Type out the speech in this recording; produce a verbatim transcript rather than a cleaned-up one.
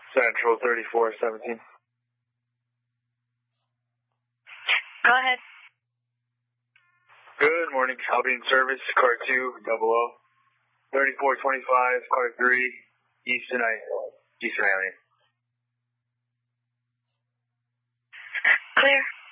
Central thirty-four seventeen. Go ahead. Good morning. I'll be in service, car two, double O. thirty-four twenty-five, car three, Eastern, I, Eastern Avenue. Clear.